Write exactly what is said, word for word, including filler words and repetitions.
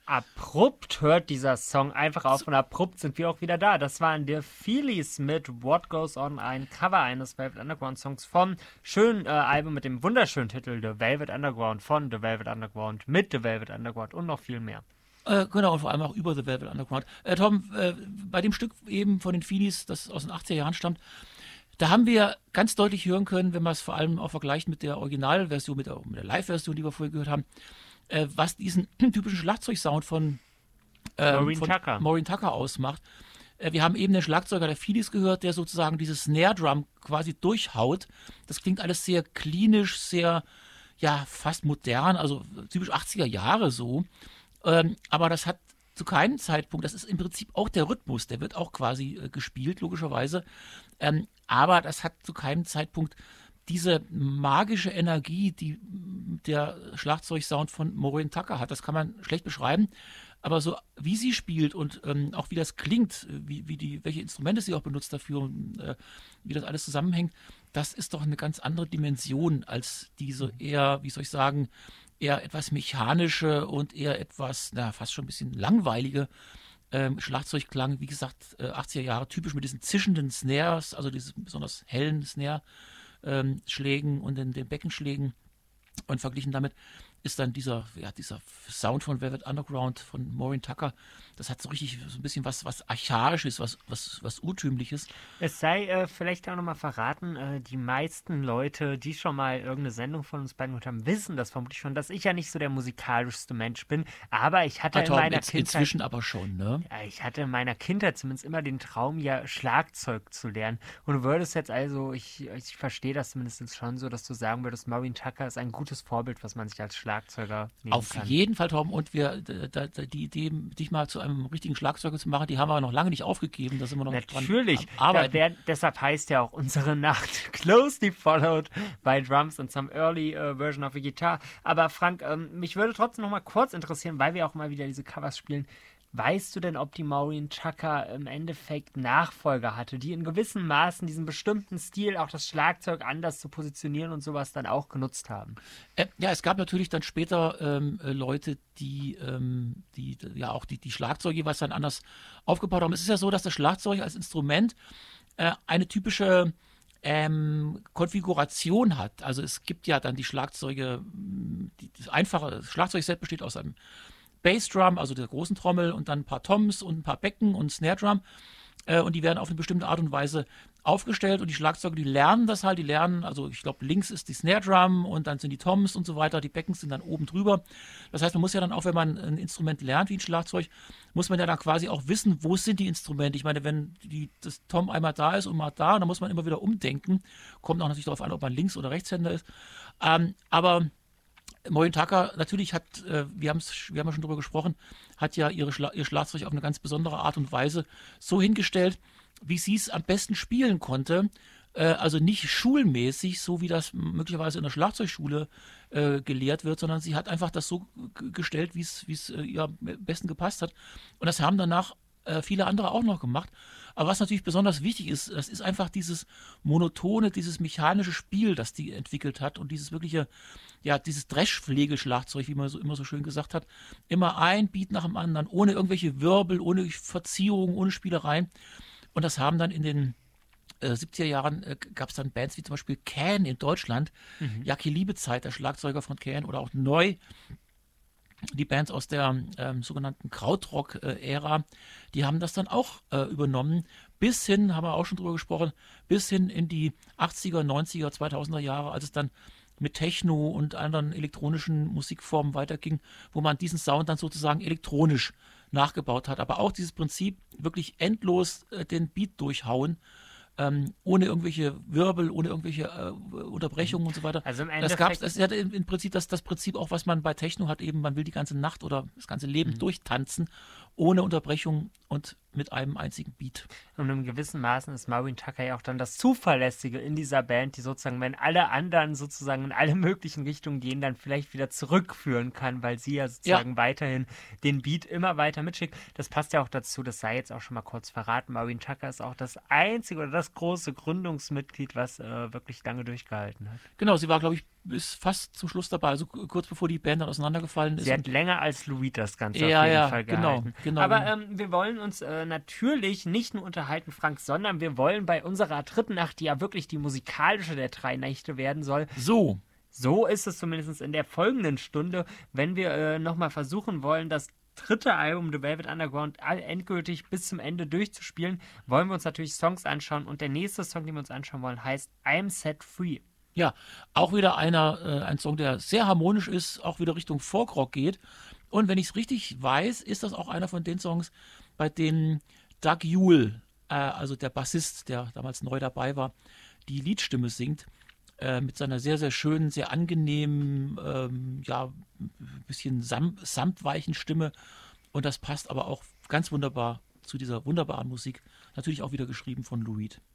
Abrupt hört dieser Song einfach auf und abrupt sind wir auch wieder da. Das waren die Feelies mit What Goes On, ein Cover eines Velvet Underground Songs vom schönen äh, Album mit dem wunderschönen Titel The Velvet Underground von The Velvet Underground mit The Velvet Underground und noch viel mehr. Äh, genau, und vor allem auch über The Velvet Underground. Äh, Tom, äh, bei dem Stück eben von den Feelies, das aus den achtziger Jahren stammt, da haben wir ganz deutlich hören können, wenn man es vor allem auch vergleicht mit der Originalversion, mit der, mit der Live-Version, die wir vorher gehört haben, äh, was diesen typischen Schlagzeugsound von, äh, Maureen von Tucker. Maureen Tucker ausmacht. Äh, wir haben eben den Schlagzeuger der Feelies gehört, der sozusagen dieses Snare-Drum quasi durchhaut. Das klingt alles sehr klinisch, sehr, ja, fast modern, also typisch achtziger Jahre so. Ähm, aber das hat zu keinem Zeitpunkt, das ist im Prinzip auch der Rhythmus, der wird auch quasi äh, gespielt, logischerweise. Ähm, aber das hat zu keinem Zeitpunkt diese magische Energie, die der Schlagzeugsound von Maureen Tucker hat. Das kann man schlecht beschreiben. Aber so wie sie spielt und ähm, auch wie das klingt, wie, wie die, welche Instrumente sie auch benutzt dafür und äh, wie das alles zusammenhängt, das ist doch eine ganz andere Dimension als diese eher, wie soll ich sagen, eher etwas mechanische und eher etwas, na, fast schon ein bisschen langweilige ähm, Schlagzeugklang. Wie gesagt, äh, achtziger Jahre, typisch mit diesen zischenden Snares, also diesen besonders hellen Snare-Schlägen ähm, und den, den Beckenschlägen. Und verglichen damit ist dann dieser, ja, dieser Sound von Velvet Underground von Maureen Tucker, das hat so richtig so ein bisschen was, was Archaisches, was, was, was Urtümliches. Es sei äh, vielleicht auch nochmal verraten, äh, die meisten Leute, die schon mal irgendeine Sendung von uns beiden gehört haben, wissen das vermutlich schon, dass ich ja nicht so der musikalischste Mensch bin, aber ich hatte Ja, in Tom, meiner jetzt Kindheit... inzwischen aber schon, ne? Ja, ich hatte in meiner Kindheit zumindest immer den Traum, ja Schlagzeug zu lernen. Und du würdest jetzt also, ich, ich verstehe das zumindest schon so, dass du sagen würdest, Maureen Tucker ist ein gutes Vorbild, was man sich als Schlagzeuger nehmen Auf kann. jeden Fall, Tom. Und wir, da, da, die Idee, dich mal zu einem richtigen Schlagzeuger zu machen, die haben wir noch lange nicht aufgegeben. Da sind wir noch Natürlich. dran am Arbeiten. Da wär, deshalb heißt ja auch unsere Nacht Closely Followed by Drums and some early uh, version of a guitar. Aber Frank, ähm, mich würde trotzdem noch mal kurz interessieren, weil wir auch mal wieder diese Covers spielen. Weißt du denn, ob die Maureen Tucker im Endeffekt Nachfolger hatte, die in gewissem Maßen diesen bestimmten Stil, auch das Schlagzeug anders zu positionieren und sowas dann auch genutzt haben? Äh, ja, es gab natürlich dann später ähm, äh, Leute, die, ähm, die ja auch die, die Schlagzeuge jeweils dann anders aufgebaut haben. Es ist ja so, dass das Schlagzeug als Instrument äh, eine typische ähm, Konfiguration hat. Also es gibt ja dann die Schlagzeuge, die, das einfache Schlagzeugset besteht aus einem Bassdrum, also der großen Trommel, und dann ein paar Toms und ein paar Becken und Snare Drum. Äh, und die werden auf eine bestimmte Art und Weise aufgestellt. Und die Schlagzeuger, die lernen das halt. Die lernen, also ich glaube, links ist die Snare Drum und dann sind die Toms und so weiter. Die Becken sind dann oben drüber. Das heißt, man muss ja dann auch, wenn man ein Instrument lernt wie ein Schlagzeug, muss man ja dann quasi auch wissen, wo sind die Instrumente. Ich meine, wenn die, das Tom einmal da ist und mal da, dann muss man immer wieder umdenken. Kommt auch natürlich darauf an, ob man Links- oder Rechtshänder ist. Ähm, aber Maureen Tucker, natürlich hat, äh, wir, haben's, wir haben ja schon drüber gesprochen, hat ja ihre Schla ihr Schlagzeug auf eine ganz besondere Art und Weise so hingestellt, wie sie es am besten spielen konnte. Äh, also nicht schulmäßig, so wie das möglicherweise in der Schlagzeugschule äh, gelehrt wird, sondern sie hat einfach das so gestellt, wie es äh, ihr am besten gepasst hat. Und das haben danach äh, viele andere auch noch gemacht. Aber was natürlich besonders wichtig ist, das ist einfach dieses monotone, dieses mechanische Spiel, das die entwickelt hat und dieses wirkliche, ja, dieses Dreschflegelschlagzeug, wie man so immer so schön gesagt hat. Immer ein Beat nach dem anderen, ohne irgendwelche Wirbel, ohne Verzierungen, ohne Spielereien. Und das haben dann in den äh, siebziger Jahren äh, gab es dann Bands wie zum Beispiel Can in Deutschland, mhm. Jaki Liebezeit, der Schlagzeuger von Can, oder auch Neu, die Bands aus der ähm, sogenannten Krautrock-Ära, die haben das dann auch äh, übernommen, bis hin, haben wir auch schon drüber gesprochen, bis hin in die achtziger, neunziger, zweitausender Jahre, als es dann mit Techno und anderen elektronischen Musikformen weiterging, wo man diesen Sound dann sozusagen elektronisch nachgebaut hat. Aber auch dieses Prinzip, wirklich endlos äh, den Beat durchhauen, Ähm, ohne irgendwelche Wirbel, ohne irgendwelche äh, Unterbrechungen und so weiter. Also im das Endeffekt... gab's, das hat im, im Prinzip das, das Prinzip auch, was man bei Techno hat, eben, man will die ganze Nacht oder das ganze Leben mhm. durchtanzen, ohne Unterbrechung und mit einem einzigen Beat. Und in gewissen Maßen ist Maureen Tucker ja auch dann das Zuverlässige in dieser Band, die sozusagen, wenn alle anderen sozusagen in alle möglichen Richtungen gehen, dann vielleicht wieder zurückführen kann, weil sie ja sozusagen ja. weiterhin den Beat immer weiter mitschickt. Das passt ja auch dazu, das sei jetzt auch schon mal kurz verraten, Maureen Tucker ist auch das einzige oder das große Gründungsmitglied, was äh, wirklich lange durchgehalten hat. Genau, sie war, glaube ich, ist fast zum Schluss dabei, also k- kurz bevor die Band dann auseinandergefallen ist. Sie hat Und, länger als Louis das Ganze ja, auf jeden ja, Fall genau, gehalten. genau. Aber ähm, wir wollen uns äh, natürlich nicht nur unterhalten, Frank, sondern wir wollen bei unserer dritten Nacht, die ja wirklich die musikalische der drei Nächte werden soll, So, so ist es zumindest in der folgenden Stunde, wenn wir äh, nochmal versuchen wollen, das dritte Album The Velvet Underground all- endgültig bis zum Ende durchzuspielen, wollen wir uns natürlich Songs anschauen. Und der nächste Song, den wir uns anschauen wollen, heißt I'm Set Free. ja, auch wieder einer, äh, ein Song, der sehr harmonisch ist, auch wieder Richtung Folkrock geht. Und wenn ich es richtig weiß, ist das auch einer von den Songs, bei denen Doug Yule, äh, also der Bassist, der damals neu dabei war, die Liedstimme singt. Äh, mit seiner sehr, sehr schönen, sehr angenehmen, ähm, ja, ein bisschen sam samtweichen Stimme. Und das passt aber auch ganz wunderbar zu dieser wunderbaren Musik. Natürlich auch wieder geschrieben von Lou Reed.